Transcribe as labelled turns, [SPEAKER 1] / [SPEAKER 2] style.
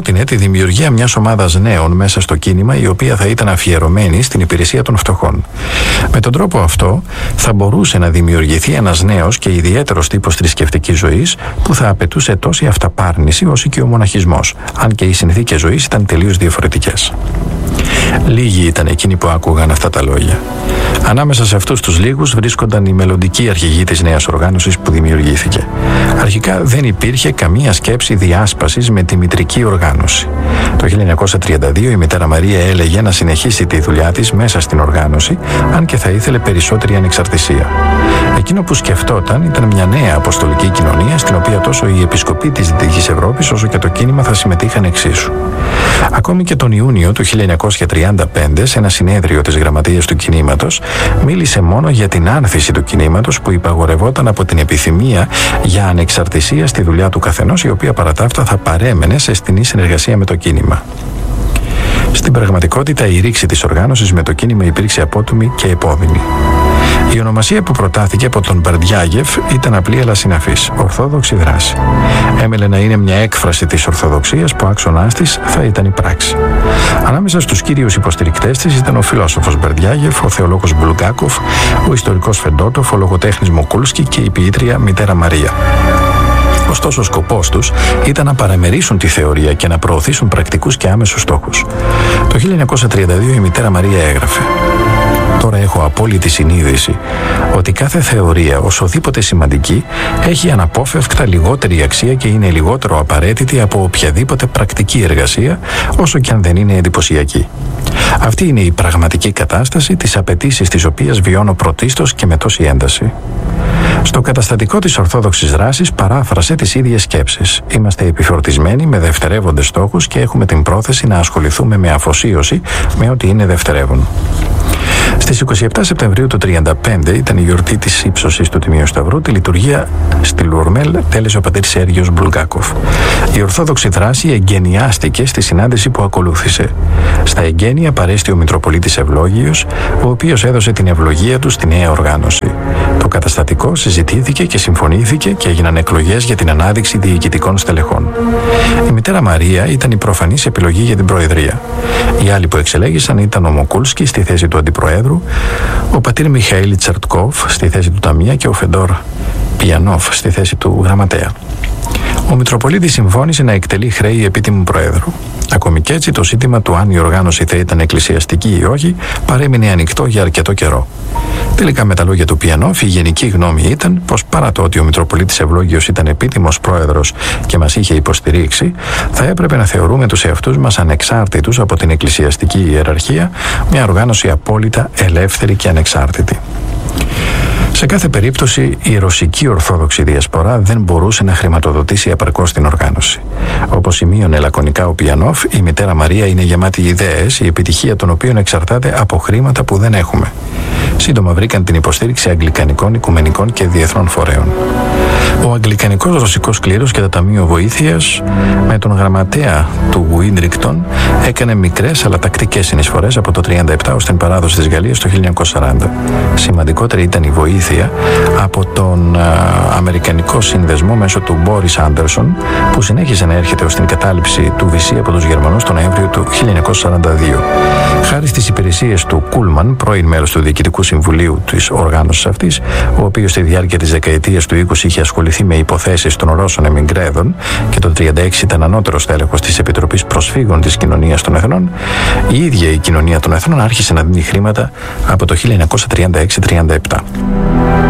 [SPEAKER 1] πρότεινε τη δημιουργία μιας ομάδας νέων μέσα στο κίνημα, η οποία θα ήταν αφιερωμένη στην υπηρεσία των φτωχών. Με τον τρόπο αυτό θα μπορούσε να δημιουργηθεί ένας νέος και ιδιαίτερος τύπος θρησκευτικής ζωής που θα απαιτούσε τόση αυταπάρνηση όσο και ο μοναχισμός, αν και οι συνθήκες ζωής ήταν τελείως διαφορετικές. Λίγοι ήταν εκείνοι που άκουγαν αυτά τα λόγια. Ανάμεσα σε αυτούς τους λίγους βρίσκονταν οι μελλοντικοί αρχηγοί της νέας οργάνωσης που δημιουργήθηκε. Αρχικά δεν υπήρχε καμία σκέψη διάσπασης με τη μητρική οργάνωση. Το 1932 η μητέρα Μαρία έλεγε να συνεχίσει τη δουλειά της μέσα στην οργάνωση, αν και θα ήθελε περισσότερη ανεξαρτησία. Εκείνο που σκεφτόταν ήταν μια νέα αποστολική κοινωνία, στην οποία τόσο οι επισκοποί της Δυτικής Ευρώπης όσο και το κίνημα θα συμμετείχαν εξίσου. Ακόμη και τον Ιούνιο του 1935, σε ένα συνέδριο της Γραμματείας του Κινήματος, μίλησε μόνο για την άνθηση του κινήματος που υπαγορευόταν από την επιθυμία για ανεξαρτησία στη δουλειά του καθενός, η οποία παρά τα αυτά θα παρέμενε σε στενή συνεργασία με το κίνημα. Στην πραγματικότητα, η ρήξη της οργάνωσης με το κίνημα υπήρξε απότομη και επώδυνη. Η ονομασία που προτάθηκε από τον Μπερντιάγεφ ήταν απλή αλλά συναφής: Ορθόδοξη δράση. Έμελε να είναι μια έκφραση της Ορθοδοξίας που άξονάς της θα ήταν η πράξη. Ανάμεσα στους κύριους υποστηρικτές της ήταν ο φιλόσοφος Μπερντιάγεφ, ο θεολόγος Μπουλγκάκοφ, ο ιστορικός Φεντότοφ, ο λογοτέχνης Μοκούλσκι και η ποιήτρια μητέρα Μαρία. Ωστόσο, ο σκοπός τους ήταν να παραμερίσουν τη θεωρία και να προωθήσουν πρακτικούς και άμεσους στόχους. Το 1932 η μητέρα Μαρία έγραφε: «Τώρα έχω απόλυτη συνείδηση ότι κάθε θεωρία, οσοδήποτε σημαντική, έχει αναπόφευκτα λιγότερη αξία και είναι λιγότερο απαραίτητη από οποιαδήποτε πρακτική εργασία, όσο και αν δεν είναι εντυπωσιακή. Αυτή είναι η πραγματική κατάσταση, τις απαιτήσεις της οποίας βιώνω πρωτίστως και με τόση ένταση». Στο καταστατικό της ορθόδοξης δράσης παράφρασε τις ίδιες σκέψεις. Είμαστε επιφορτισμένοι με δευτερεύοντες στόχους και έχουμε την πρόθεση να ασχοληθούμε με αφοσίωση με ό,τι είναι δευτερεύον. Στις 27 Σεπτεμβρίου του 1935 ήταν η γιορτή της ύψωσης του Τιμίου Σταυρού. Τη λειτουργία στη Λουρμέλ τέλεσε ο πατήρ Σέργιος Μπουλγκάκοφ. Η ορθόδοξη δράση εγκαινιάστηκε στη συνάντηση που ακολούθησε. Στα εγγένεια παρέστη ο Μητροπολίτης Ευλόγιος, ο οποίος έδωσε την ευλογία του στη νέα οργάνωση. Το καταστατικό συζητήθηκε και συμφωνήθηκε και έγιναν εκλογές για την ανάδειξη διοικητικών στελεχών. Η μητέρα Μαρία ήταν η προφανής επιλογή για την Προεδρία. Οι άλλοι που εξελέγησαν ήταν ο Μοκούλσκι στη θέση του Αντιπροέδρου, ο πατήρ Μιχαήλ Τσαρτκόφ στη θέση του Ταμεία και ο Φεντόρ Πιανόφ στη θέση του Γραμματέα. Ο Μητροπολίτης συμφώνησε να εκτελεί χρέη επίτιμου Προέδρου. Ακόμη και έτσι, το ζήτημα του αν η οργάνωση θα ήταν εκκλησιαστική ή όχι παρέμεινε ανοιχτό για αρκετό καιρό. Τελικά, με τα λόγια του Πιανόφ, η γενική γνώμη ήταν πως παρά το ότι ο Μητροπολίτης Ευλόγιος ήταν επίτιμος πρόεδρος και μας είχε υποστηρίξει, θα έπρεπε να θεωρούμε τους εαυτούς μας ανεξάρτητους από την εκκλησιαστική ιεραρχία, μια οργάνωση απόλυτα ελεύθερη και ανεξάρτητη. Σε κάθε περίπτωση, η ρωσική Ορθόδοξη Διασπορά δεν μπορούσε να χρηματοδοτήσει επαρκώς την οργάνωση. Όπως σημείωνε λακωνικά ο Πιανόφ, η μητέρα Μαρία είναι γεμάτη ιδέες, η επιτυχία των οποίων εξαρτάται από χρήματα που δεν έχουμε. Σύντομα βρήκαν την υποστήριξη αγγλικανικών, οικουμενικών και διεθνών φορέων. Ο αγγλικανικός ρωσικός κλήρος και το Ταμείο Βοήθειας, με τον γραμματέα του Γουίντρικτον, έκανε μικρές αλλά τακτικές συνεισφορές από το 1937 ως την παράδοση της Γαλλίας το 1940. Σημαντικότερη ήταν η βοήθεια από τον Αμερικανικό Σύνδεσμο μέσω του Μπόρις Άντερσον, που συνέχισε να έρχεται ως την κατάληψη του Βυσσή από τους Γερμανούς τον Νοέμβριο του 1942. Χάρη στις υπηρεσίες του Κούλμαν, πρώην μέλος του Διοικητικού Συμβουλίου της οργάνωσης αυτής, ο οποίος στη διάρκεια της δεκαετίας του 20 είχε ασχοληθεί με υποθέσεις των Ρώσων εμιγκρέδων και το 1936 ήταν ανώτερος τέλεχος της Επιτροπής Προσφύγων της Κοινωνίας των Εθνών, η ίδια η Κοινωνία των Εθνών άρχισε να δίνει χρήματα από το 1936-37.